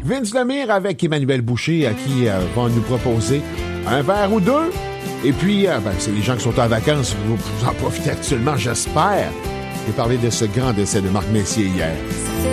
Vince Lemire avec Emmanuel Boucher qui va nous proposer un verre ou deux. Et puis, c'est les gens qui sont en vacances, vous en profitez actuellement, j'espère. J'ai parlé de ce grand décès de Marc Messier hier.